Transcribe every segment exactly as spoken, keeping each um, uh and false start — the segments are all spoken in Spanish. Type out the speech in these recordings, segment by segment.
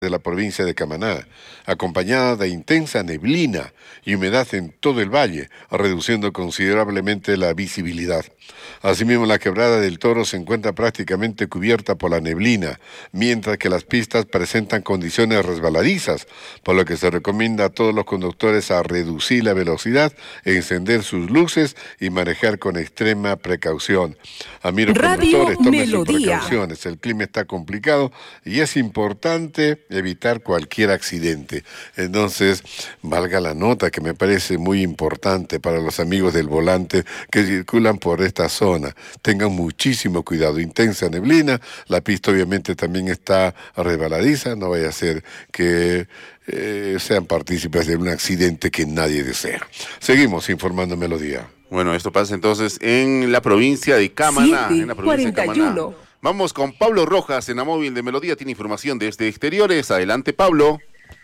de la provincia de Camaná, acompañada de intensa neblina y humedad en todo el valle, reduciendo considerablemente la visibilidad. Asimismo, la quebrada del Toro se encuentra prácticamente cubierta por la neblina, mientras que las pistas presentan condiciones resbaladizas, por lo que se recomienda a todos los conductores a reducir la velocidad, encender sus luces y manejar con extrema precaución. Amigos conductores, tomen sus precauciones. El clima está complicado y es importante evitar cualquier accidente. Entonces, valga la nota que me parece muy importante para los amigos del volante que circulan por esta zona. Tengan muchísimo cuidado. Intensa neblina, la pista obviamente también está resbaladiza, no vaya a ser que eh, sean partícipes de un accidente que nadie desea. Seguimos informando Melodía. Bueno, esto pasa entonces en la provincia de Camaná. En la provincia de Camaná. Vamos con Pablo Rojas en la móvil de Melodía, tiene información desde exteriores. Adelante, Pablo.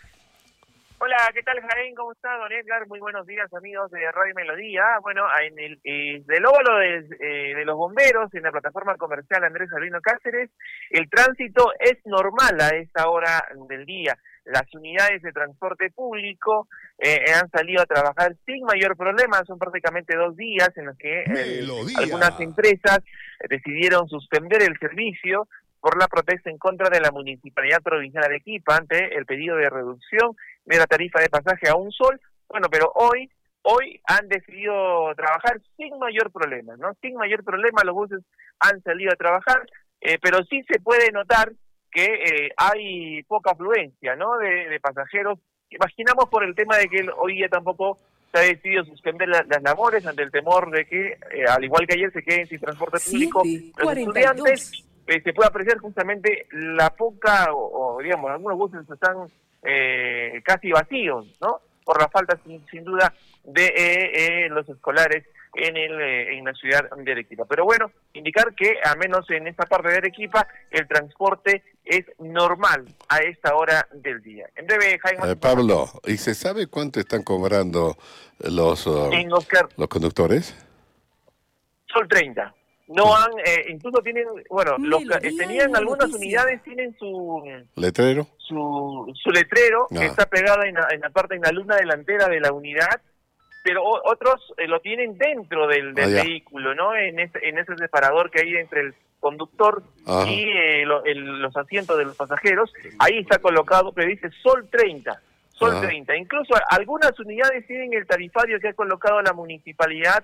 Hola, ¿qué tal, Jaén? ¿Cómo está, don Edgar? Muy buenos días, amigos de Radio Melodía. Bueno, en el eh, del óvalo de, eh, de los bomberos, en la plataforma comercial Andrés Albino Cáceres, el tránsito es normal a esta hora del día. Las unidades de transporte público eh, han salido a trabajar sin mayor problema. Son prácticamente dos días en los que eh, algunas empresas decidieron suspender el servicio por la protesta en contra de la Municipalidad Provincial de Arequipa ante el pedido de reducción de la tarifa de pasaje a un sol. Bueno, pero hoy hoy han decidido trabajar sin mayor problema, ¿no? Sin mayor problema los buses han salido a trabajar, eh, pero sí se puede notar que eh, hay poca afluencia, ¿no? De, de pasajeros. Imaginamos por el tema de que hoy día tampoco se ha decidido suspender la, las labores ante el temor de que, eh, al igual que ayer, se queden sin transporte público sí, los estudiantes. Eh, se puede apreciar justamente la poca, o, o digamos, algunos buses están eh, casi vacíos, ¿no? Por la falta, sin, sin duda, de eh, eh, los escolares en el eh, en la ciudad de Arequipa. Pero bueno, indicar que, al menos en esta parte de Arequipa, el transporte es normal a esta hora del día. En breve, Jaime. Eh, Pablo, ¿y se sabe cuánto están cobrando los, uh, Oscar, los conductores? Sol treinta. No han, eh, incluso tienen, bueno, los eh, tenían algunas unidades, tienen su letrero, su, su letrero ah. que está pegado en la, en la parte, en la luna delantera de la unidad, pero o, otros eh, lo tienen dentro del, del ah, vehículo, ¿no? En ese, en ese separador que hay entre el conductor Ajá. y eh, lo, el, los asientos de los pasajeros, ahí está colocado, pero dice Sol treinta, Sol Ajá. treinta. Incluso algunas unidades tienen el tarifario que ha colocado la municipalidad,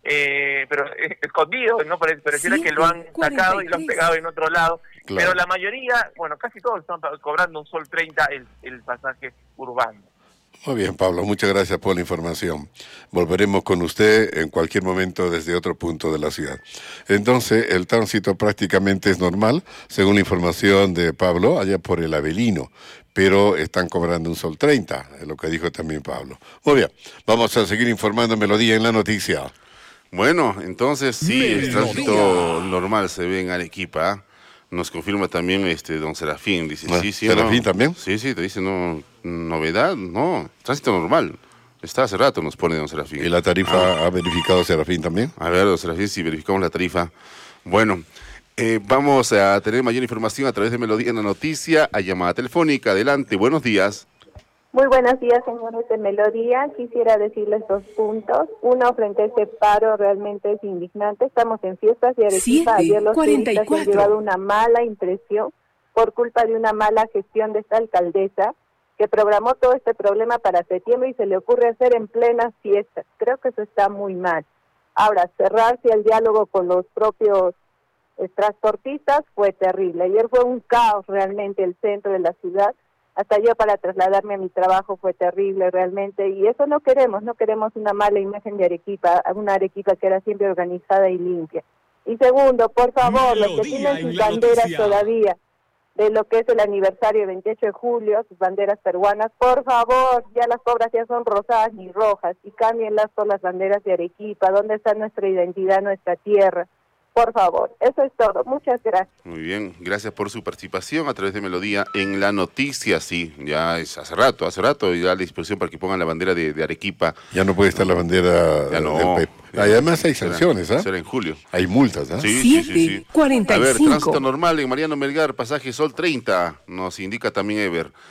Eh, pero eh, escondido, ¿no? Pareciera sí, que lo han sacado y lo han pegado en otro lado, claro. Pero la mayoría, bueno, casi todos están cobrando un sol treinta el, el pasaje urbano. Muy bien, Pablo, muchas gracias por la información. Volveremos con usted en cualquier momento desde otro punto de la ciudad. Entonces, el tránsito prácticamente es normal, según la información de Pablo, allá por el Avelino, pero están cobrando un sol treinta, es lo que dijo también Pablo. Muy bien, vamos a seguir informando Melodía en la noticia. Bueno, entonces sí, el tránsito normal se ve en Arequipa. Nos confirma también este don Serafín. Dice, ah, sí, sí. ¿Serafín no, también? Sí, sí, te dice, no, novedad, no, tránsito normal. Está hace rato, nos pone don Serafín. ¿Y la tarifa ah. ha verificado Serafín también? A ver, don Serafín, si verificamos la tarifa. Bueno, eh, vamos a tener mayor información a través de Melodía en la noticia, a llamada telefónica. Adelante, buenos días. Muy buenos días, señores de Melodía. Quisiera decirles dos puntos. Uno, frente a este paro, realmente es indignante. Estamos en fiestas de Arequipa. Ayer los turistas han llevado una mala impresión por culpa de una mala gestión de esta alcaldesa que programó todo este problema para septiembre y se le ocurre hacer en plenas fiestas. Creo que eso está muy mal. Ahora, cerrarse al diálogo con los propios eh, transportistas fue terrible. Ayer fue un caos realmente el centro de la ciudad. Hasta yo para trasladarme a mi trabajo fue terrible realmente, y eso no queremos, no queremos una mala imagen de Arequipa, una Arequipa que era siempre organizada y limpia. Y segundo, por favor, los que tienen sus banderas todavía, de lo que es el aniversario veintiocho de julio, sus banderas peruanas, por favor, ya las cobras ya son rosadas ni rojas, y cámbienlas por las banderas de Arequipa, ¿dónde está nuestra identidad, nuestra tierra? Por favor, eso es todo. Muchas gracias. Muy bien, gracias por su participación a través de Melodía en la noticia. Sí, ya es hace rato, hace rato, ya la disposición para que pongan la bandera de, de Arequipa. Ya no puede estar la bandera ya no. del P E P. Además hay sanciones, ¿ah? ¿eh? Será en julio. Hay multas, ¿ah? ¿eh? Sí, sí, sí, sí. cuarenta y cinco. A ver, tránsito normal en Mariano Melgar, pasaje Sol treinta, nos indica también Ever.